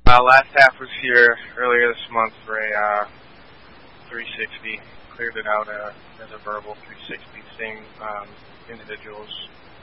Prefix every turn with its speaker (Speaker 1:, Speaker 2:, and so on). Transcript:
Speaker 1: Last half was here earlier this month for a 360. Cleared it out as a verbal 360, seeing individuals